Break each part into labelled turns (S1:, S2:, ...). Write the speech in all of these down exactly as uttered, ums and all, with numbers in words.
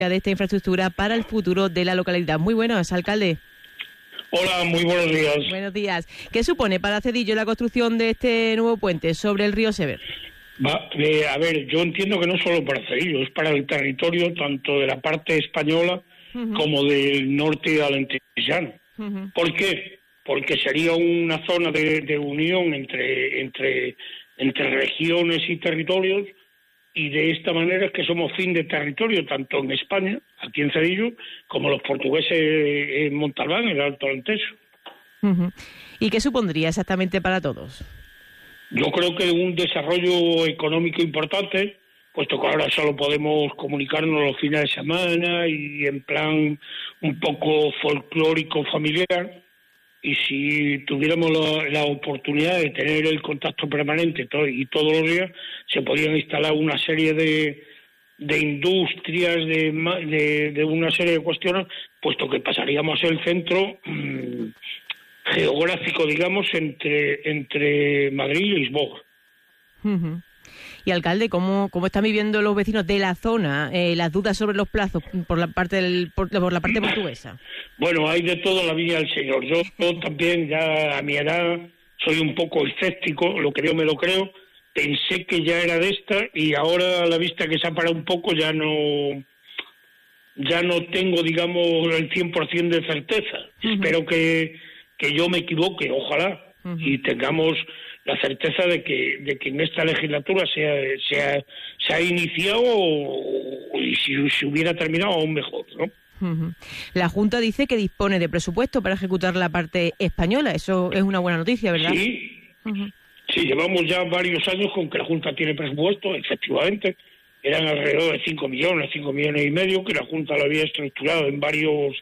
S1: de esta infraestructura para el futuro de la localidad. Muy buenas, alcalde.
S2: Hola, muy buenos días.
S1: Buenos días. ¿Qué supone para Cedillo la construcción de este nuevo puente sobre el río Sever?
S2: Va, eh, a ver, yo entiendo que no solo para Cedillo, es para el territorio tanto de la parte española uh-huh. como del norte alentejano. Uh-huh. ¿Por qué? Porque sería una zona de, de unión entre, entre, entre regiones y territorios, y de esta manera es que somos fin de territorio, tanto en España, aquí en Cedillo, como los portugueses en Montalbán, en el Alto Alentejo.
S1: Uh-huh. ¿Y qué supondría exactamente para todos?
S2: Yo creo que un desarrollo económico importante, puesto que ahora solo podemos comunicarnos los fines de semana y en plan un poco folclórico familiar, y si tuviéramos la, la oportunidad de tener el contacto permanente todo, y todos los días, se podrían instalar una serie de, de industrias, de, de, de una serie de cuestiones, puesto que pasaríamos el centro mmm, geográfico, digamos, entre, entre Madrid y Lisboa.
S1: Uh-huh. Y alcalde, ¿cómo, cómo están viviendo los vecinos de la zona eh, las dudas sobre los plazos por la parte del, por, por la parte portuguesa?
S2: Bueno, hay de todo en la viña del Señor. Yo, yo también, ya a mi edad, soy un poco escéptico, lo que yo me lo creo. Pensé que ya era de esta y ahora a la vista que se ha parado un poco ya no ya no tengo, digamos, el cien por ciento de certeza. Uh-huh. Espero que, que yo me equivoque, ojalá, uh-huh. y tengamos la certeza de que de que en esta legislatura se ha, se ha, se ha iniciado o, y si se hubiera terminado aún mejor, ¿no?
S1: Uh-huh. La Junta dice que dispone de presupuesto para ejecutar la parte española. Eso es una buena noticia, ¿verdad?
S2: Sí, uh-huh. sí, llevamos ya varios años con que la Junta tiene presupuesto, efectivamente. Eran alrededor de cinco millones, cinco millones y medio, que la Junta lo había estructurado en varios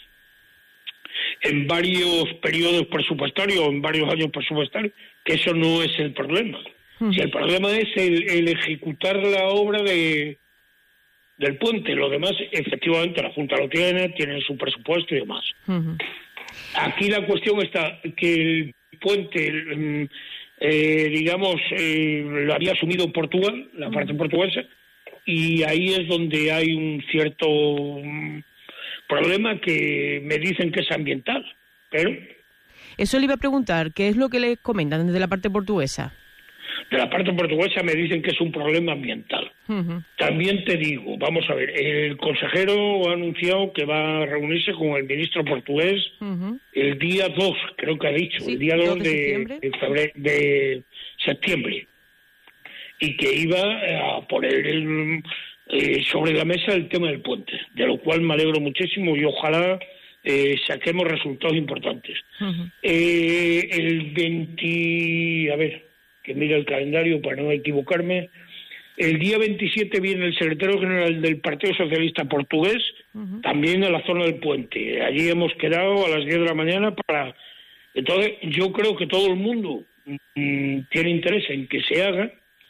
S2: en varios periodos presupuestarios, en varios años presupuestarios, que eso no es el problema. Uh-huh. Si el problema es el, el ejecutar la obra de del puente, lo demás, efectivamente, la Junta lo tiene, tiene su presupuesto y demás. Uh-huh. Aquí la cuestión está que el puente, el, eh, digamos, eh, lo había asumido Portugal, la parte uh-huh. portuguesa, y ahí es donde hay un cierto um, problema que me dicen que es ambiental, pero...
S1: Eso le iba a preguntar, ¿qué es lo que le comentan desde la parte portuguesa?
S2: De la parte portuguesa me dicen que es un problema ambiental. Uh-huh. También te digo, vamos a ver, el consejero ha anunciado que va a reunirse con el ministro portugués uh-huh. el día dos, creo que ha dicho, sí, el día dos de, de, febrero, de septiembre, y que iba a poner el, eh, sobre la mesa el tema del puente, de lo cual me alegro muchísimo y ojalá eh, saquemos resultados importantes. Uh-huh. Eh, el veinte, a ver... que mire el calendario para no equivocarme, el día veintisiete viene el secretario general del Partido Socialista Portugués, uh-huh. también a la zona del puente. Allí hemos quedado a las diez de la mañana para... Entonces, yo creo que todo el mundo mmm, tiene interés en que se haga,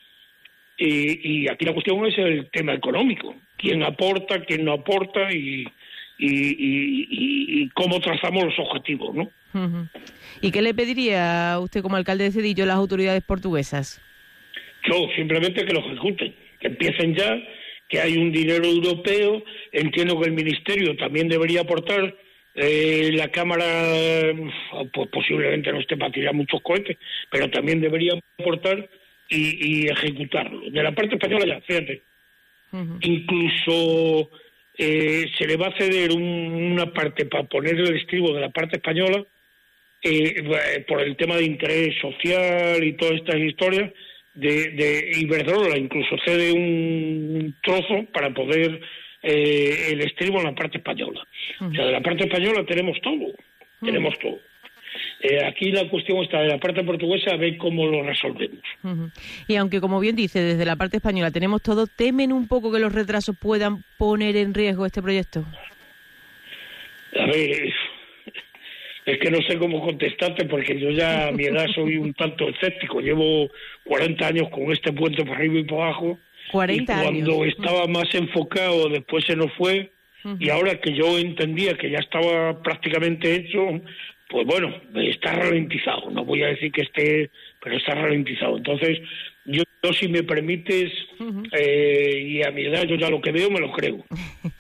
S2: y, y aquí la cuestión es el tema económico. ¿Quién aporta, quién no aporta y, y, y, y, y cómo trazamos los objetivos, ¿no?
S1: Uh-huh. ¿Y qué le pediría a usted como alcalde de Cedillo a las autoridades portuguesas?
S2: Yo, simplemente que lo ejecuten, que empiecen ya, que hay un dinero europeo, entiendo que el Ministerio también debería aportar, eh, la Cámara pues posiblemente no esté para tirar muchos cohetes, pero también debería aportar y, y ejecutarlo. De la parte española ya, fíjate, uh-huh. incluso eh, se le va a ceder un, una parte para poner el estribo de la parte española, Eh, por el tema de interés social y todas estas historias de, de Iberdrola, incluso cede un trozo para poder eh, el estribo en la parte española. Uh-huh. O sea, de la parte española tenemos todo, uh-huh. tenemos todo. Eh, aquí la cuestión está de la parte portuguesa, a ver cómo lo resolvemos.
S1: Uh-huh. Y aunque, como bien dice, desde la parte española tenemos todo, ¿temen un poco que los retrasos puedan poner en riesgo este proyecto?
S2: A ver... Es que no sé cómo contestarte porque yo ya a mi edad soy un tanto escéptico. Llevo cuarenta años con este puente por arriba y por abajo.
S1: cuarenta
S2: y cuando
S1: años.
S2: estaba más enfocado, después se nos fue. Uh-huh. Y ahora que yo entendía que ya estaba prácticamente hecho, pues bueno, está ralentizado. No voy a decir que esté, pero está ralentizado. Entonces, yo, yo si me permites, uh-huh. eh, y a mi edad yo ya lo que veo me lo creo.